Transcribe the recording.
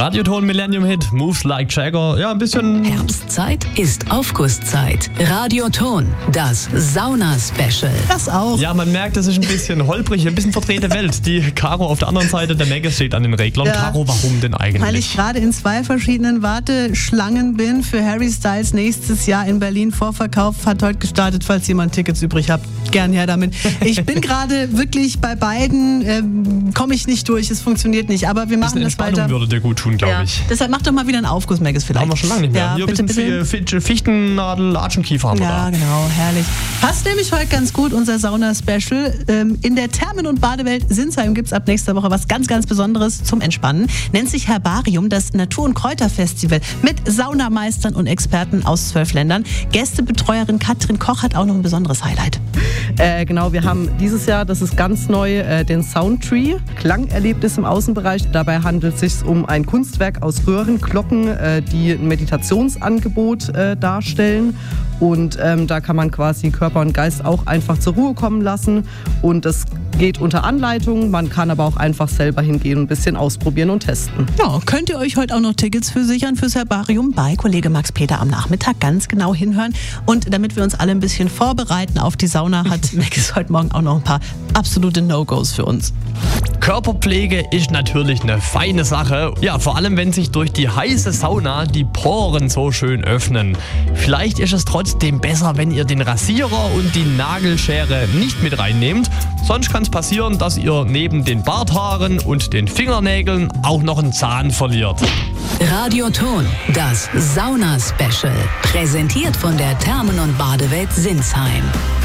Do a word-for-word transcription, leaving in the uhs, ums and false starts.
Radioton Millennium Hit, Moves Like Jagger. Ja, ein bisschen... Herbstzeit ist Aufgusszeit. Radioton, das Sauna-Special. Das auch. Ja, man merkt, es ist ein bisschen holprig, ein bisschen verdrehte Welt. Die Caro auf der anderen Seite, der Megas steht an den Reglern. Ja. Caro, warum denn eigentlich? Weil ich gerade in zwei verschiedenen Warteschlangen bin für Harry Styles nächstes Jahr in Berlin. Vorverkauf hat heute gestartet, falls jemand Tickets übrig hat. Gern her damit. Ich bin gerade wirklich bei beiden, ähm, komme ich nicht durch, es funktioniert nicht. Aber wir machen das weiter. Würde dir gut tun, glaube ja. ich. Deshalb mach doch mal wieder einen Aufguss, Megas, vielleicht. Haben wir schon lange nicht mehr. Ja, Hier bitte, ein bisschen bitte. Fichtennadel, Latschenkiefer haben wir Ja, da. genau, herrlich. Passt nämlich heute ganz gut, unser Sauna-Special. Ähm, in der Thermen- und Badewelt Sinsheim gibt es ab nächster Woche was ganz, ganz Besonderes zum Entspannen. Nennt sich Herbarium, das Natur- und Kräuterfestival mit Saunameistern und Experten aus zwölf Ländern. Gästebetreuerin Katrin Koch hat auch noch ein besonderes Highlight. Äh, genau, wir haben dieses Jahr, das ist ganz neu, äh, den Soundtree, Klangerlebnis im Außenbereich. Dabei handelt es sich um ein Kunstwerk aus Röhrenglocken, äh, die ein Meditationsangebot äh, darstellen. Und ähm, da kann man quasi Körper und Geist auch einfach zur Ruhe kommen lassen. Und das geht unter Anleitung. Man kann aber auch einfach selber hingehen und ein bisschen ausprobieren und testen. Ja, könnt ihr euch heute auch noch Tickets für sichern fürs Herbarium bei Kollege Max Peter am Nachmittag. Ganz genau hinhören. Und damit wir uns alle ein bisschen vorbereiten auf die Sauna, hat Max heute Morgen auch noch ein paar absolute No-Gos für uns. Körperpflege ist natürlich eine feine Sache. Ja, vor allem, wenn sich durch die heiße Sauna die Poren so schön öffnen. Vielleicht ist es trotzdem besser, wenn ihr den Rasierer und die Nagelschere nicht mit reinnehmt. Sonst kann es passieren, dass ihr neben den Barthaaren und den Fingernägeln auch noch einen Zahn verliert. Radioton, das Sauna-Special. Präsentiert von der Thermen- und Badewelt Sinsheim.